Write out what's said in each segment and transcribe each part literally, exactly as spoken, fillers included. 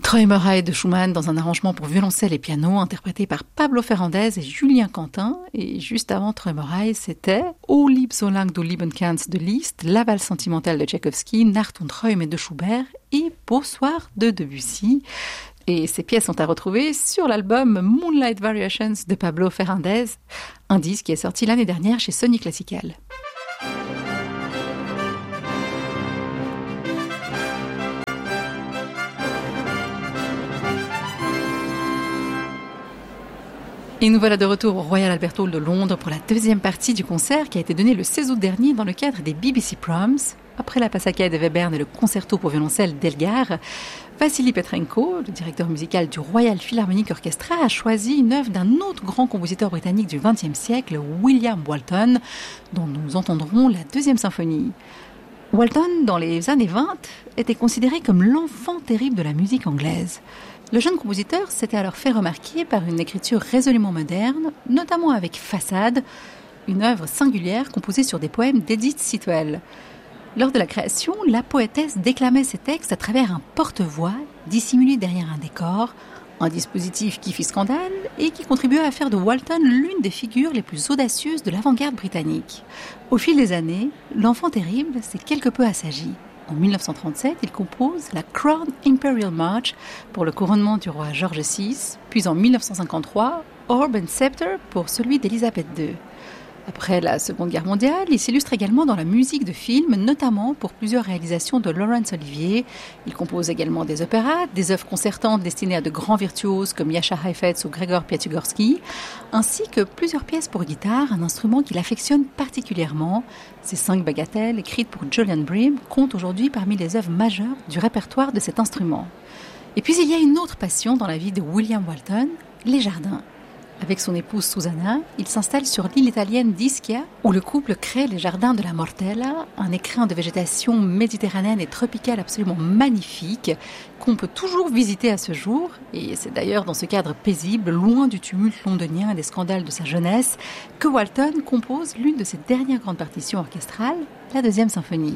Träumerei de Schumann dans un arrangement pour violoncelle et piano interprété par Pablo Ferrandez et Julien Quentin. Et juste avant Träumerei, c'était O lieb so lang du lieben kannst de Liszt, La valse sentimentale de Tchaïkovski, Nacht und Träume de Schubert et Beau soir de Debussy. Et ces pièces sont à retrouver sur l'album Moonlight Variations de Pablo Ferrandez, un disque qui est sorti l'année dernière chez Sony Classical. Et nous voilà de retour au Royal Albert Hall de Londres pour la deuxième partie du concert qui a été donné le seize août dernier dans le cadre des B B C Proms. Après la Passacaglia de Webern et le concerto pour violoncelle d'Elgar, Vassili Petrenko, le directeur musical du Royal Philharmonic Orchestra, a choisi une œuvre d'un autre grand compositeur britannique du vingtième siècle, William Walton, dont nous entendrons la deuxième symphonie. Walton, dans les années vingt, était considéré comme l'enfant terrible de la musique anglaise. Le jeune compositeur s'était alors fait remarquer par une écriture résolument moderne, notamment avec Façade, une œuvre singulière composée sur des poèmes d'Edith Sitwell. Lors de la création, la poétesse déclamait ses textes à travers un porte-voix dissimulé derrière un décor, un dispositif qui fit scandale et qui contribua à faire de Walton l'une des figures les plus audacieuses de l'avant-garde britannique. Au fil des années, l'enfant terrible s'est quelque peu assagi. En dix-neuf cent trente-sept, il compose la Crown Imperial March pour le couronnement du roi George six, puis en dix-neuf cent cinquante-trois, Orb and Scepter pour celui d'Élisabeth deux. Après la Seconde Guerre mondiale, il s'illustre également dans la musique de films, notamment pour plusieurs réalisations de Laurence Olivier. Il compose également des opéras, des œuvres concertantes destinées à de grands virtuoses comme Jascha Heifetz ou Gregor Piatigorsky, ainsi que plusieurs pièces pour guitare, un instrument qu'il affectionne particulièrement. Ces cinq bagatelles, écrites pour Julian Bream, comptent aujourd'hui parmi les œuvres majeures du répertoire de cet instrument. Et puis il y a une autre passion dans la vie de William Walton, les jardins. Avec son épouse Susanna, il s'installe sur l'île italienne d'Ischia, où le couple crée les jardins de la Mortella, un écrin de végétation méditerranéenne et tropicale absolument magnifique, qu'on peut toujours visiter à ce jour. Et c'est d'ailleurs dans ce cadre paisible, loin du tumulte londonien et des scandales de sa jeunesse, que Walton compose l'une de ses dernières grandes partitions orchestrales, la deuxième symphonie.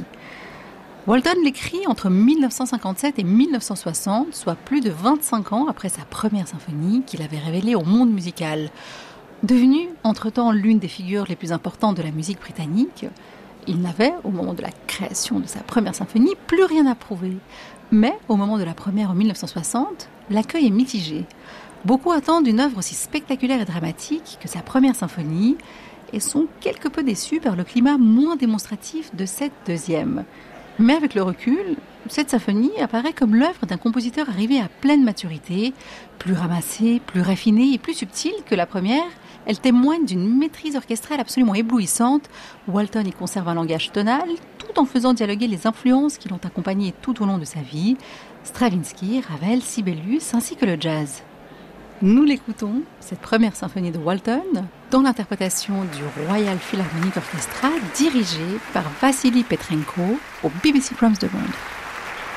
Walton l'écrit entre dix-neuf cent cinquante-sept et dix-neuf cent soixante, soit plus de vingt-cinq ans après sa première symphonie qu'il avait révélée au monde musical. Devenu entre-temps l'une des figures les plus importantes de la musique britannique, il n'avait, au moment de la création de sa première symphonie, plus rien à prouver. Mais au moment de la première en dix-neuf cent soixante, l'accueil est mitigé. Beaucoup attendent une œuvre aussi spectaculaire et dramatique que sa première symphonie et sont quelque peu déçus par le climat moins démonstratif de cette deuxième. Mais avec le recul, cette symphonie apparaît comme l'œuvre d'un compositeur arrivé à pleine maturité, plus ramassée, plus raffinée et plus subtile que la première. Elle témoigne d'une maîtrise orchestrale absolument éblouissante. Walton y conserve un langage tonal, tout en faisant dialoguer les influences qui l'ont accompagné tout au long de sa vie, Stravinsky, Ravel, Sibelius, ainsi que le jazz. Nous l'écoutons, cette première symphonie de Walton, dans l'interprétation du Royal Philharmonic Orchestra, dirigée par Vassili Petrenko au B B C Proms de Londres.